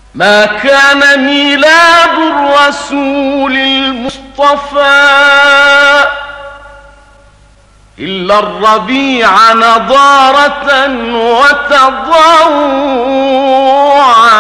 ما كان ميلاد الرسول المصطفى إلا الربيع نضارة وتضوعا،